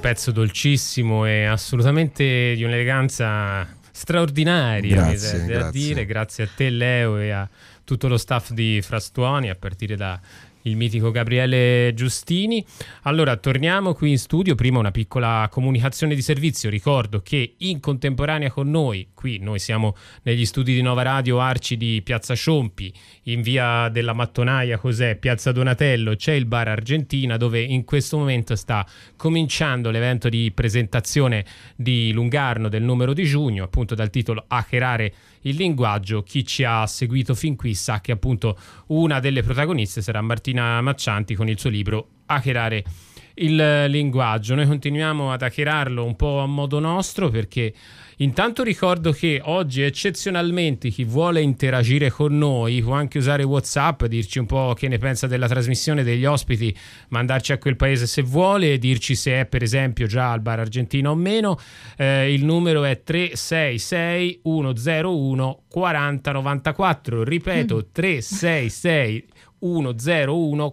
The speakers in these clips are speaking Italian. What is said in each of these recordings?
pezzo dolcissimo e assolutamente di un'eleganza straordinaria. Grazie. Grazie a te, Leo, e a tutto lo staff di Frastuoni, a partire da il mitico Gabriele Giustini. Allora, torniamo qui in studio. Prima una piccola comunicazione di servizio. Ricordo che in contemporanea con noi, qui noi siamo negli studi di Nova Radio Arci di Piazza Ciompi, in via della Mattonaia, Piazza Donatello, c'è il Bar Argentina, dove in questo momento sta cominciando l'evento di presentazione di Lungarno del numero di giugno, appunto dal titolo Hackerare il linguaggio. Chi ci ha seguito fin qui sa che appunto una delle protagoniste sarà Martina Maccianti con il suo libro Hackerare il linguaggio. Noi continuiamo ad hackerarlo un po' a modo nostro, perché intanto ricordo che oggi eccezionalmente chi vuole interagire con noi può anche usare WhatsApp, dirci un po' che ne pensa della trasmissione, degli ospiti, mandarci a quel paese se vuole, dirci se è per esempio già al Bar Argentina o meno. Il numero è 366 101 4094, ripeto 366 101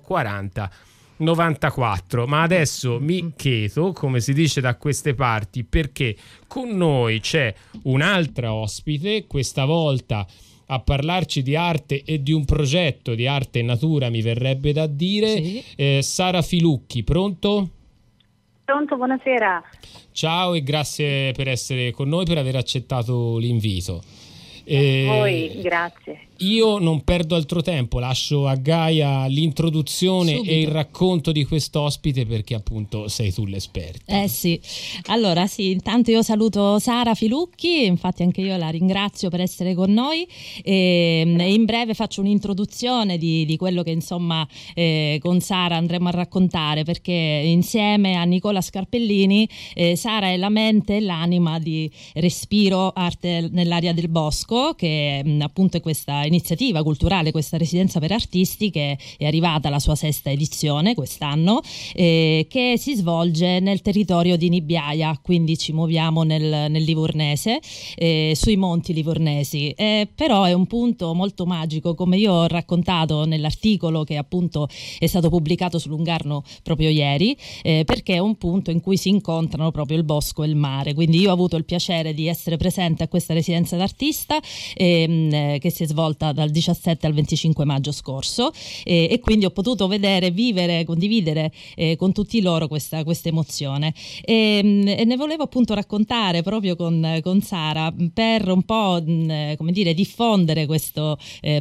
4094. Ma adesso mi chiedo, come si dice da queste parti, perché con noi c'è un'altra ospite, questa volta a parlarci di arte e di un progetto di arte e natura, mi verrebbe da dire. Sì. Sara Filucchi, pronto? Pronto, buonasera. Ciao e grazie per essere con noi, per aver accettato l'invito. Voi, grazie. Io non perdo altro tempo, lascio a Gaia l'introduzione Subito. e il racconto di quest'ospite, perché appunto sei tu l'esperta. Sì, allora sì, intanto io saluto Sara Filucchi, infatti anche io la ringrazio per essere con noi e in breve faccio un'introduzione di quello che insomma con Sara andremo a raccontare, perché insieme a Nicola Scarpellini Sara è la mente e l'anima di Respiro Arte nell'Aria del Bosco, che appunto è questa iniziativa culturale, questa residenza per artisti che è arrivata alla sua 6ª edizione quest'anno, che si svolge nel territorio di Nibbiaia, quindi ci muoviamo nel Livornese, sui monti livornesi, però è un punto molto magico, come io ho raccontato nell'articolo che appunto è stato pubblicato su Lungarno proprio ieri, perché è un punto in cui si incontrano proprio il bosco e il mare. Quindi io ho avuto il piacere di essere presente a questa residenza d'artista che si è svolta dal 17 al 25 maggio scorso, e quindi ho potuto vedere, vivere, condividere con tutti loro questa emozione, e ne volevo appunto raccontare proprio con Sara, per un po' come dire diffondere questa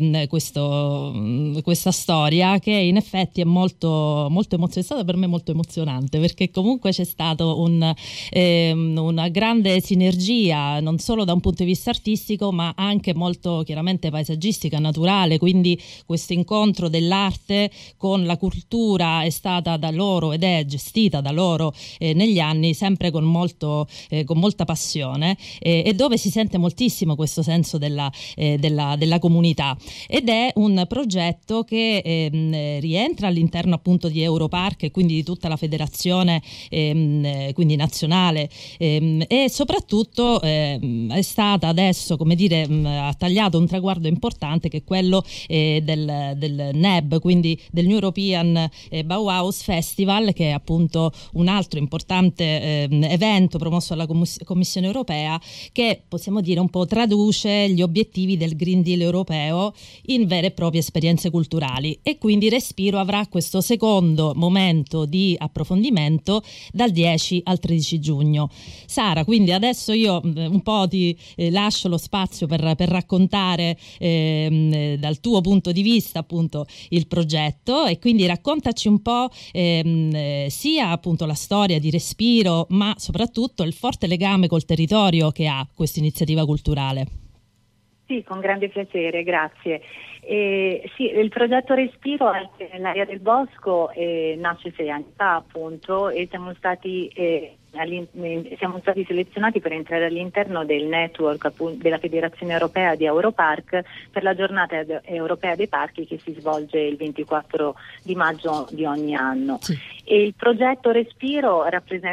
storia, che in effetti è molto è stata per me molto emozionante, perché comunque c'è stato una grande sinergia, non solo da un punto di vista artistico ma anche molto chiaramente paesaggistica, naturale. Quindi questo incontro dell'arte con la cultura è stata da loro ed è gestita da loro negli anni sempre con molta passione, e dove si sente moltissimo questo senso della comunità, ed è un progetto che rientra all'interno appunto di Europark e quindi di tutta la federazione quindi nazionale, e soprattutto è stata adesso, come dire, ha tagliato un traguardo importante, che è quello del NEB, quindi del New European Bauhaus Festival, che è appunto un altro importante evento promosso dalla Commissione europea, che possiamo dire un po' traduce gli obiettivi del Green Deal europeo in vere e proprie esperienze culturali. E quindi Respiro avrà questo secondo momento di approfondimento dal 10 al 13 giugno. Sara, quindi adesso io un po' ti lascio lo spazio per raccontare dal tuo punto di vista appunto il progetto, e quindi raccontaci un po' sia appunto la storia di Respiro, ma soprattutto il forte legame col territorio che ha questa iniziativa culturale. Sì, con grande piacere, grazie. Sì, il progetto Respiro Arte nell'Aria del Bosco nasce 6 anni fa appunto, e siamo stati selezionati per entrare all'interno del network della Federazione Europea di Europark per la giornata europea dei parchi, che si svolge il 24 di maggio di ogni anno. Sì. E il progetto Respiro rappresenta